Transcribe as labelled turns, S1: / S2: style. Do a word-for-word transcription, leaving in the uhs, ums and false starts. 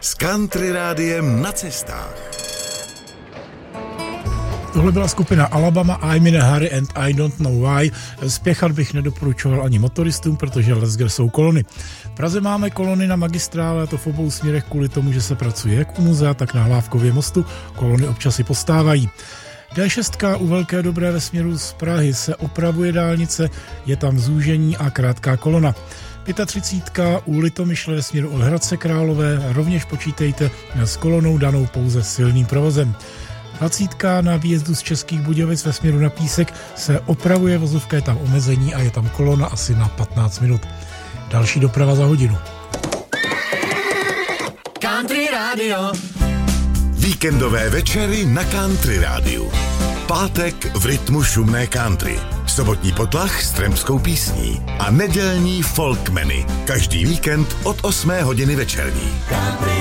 S1: s Country Rádiem na cestách.
S2: Tohle byla skupina Alabama, I'm in a hurry and I don't know why. Spěchat bych nedoporučoval ani motoristům, protože lesger jsou kolony. V Praze máme kolony na magistrále, a to v obou směrech kvůli tomu, že se pracuje jak u muzea, tak na Hlávkově mostu. Kolony občas i postávají. dé šest u Velké Dobré ve směru z Prahy se opravuje dálnice, je tam zúžení a krátká kolona. třicet pět u Litomyšle ve směru od Hradce Králové rovněž počítejte s kolonou danou pouze silným provozem. dvacet na výjezdu z Českých Budějovic ve směru na Písek se opravuje, vozovka je tam omezení a je tam kolona asi na patnáct minut. Další doprava za hodinu.
S1: Country Radio. Víkendové večery na Country Rádiu. Pátek v rytmu šumné country. Sobotní potlach s trampskou písní. A nedělní folkmeny. Každý víkend od osmé hodiny večerní. Country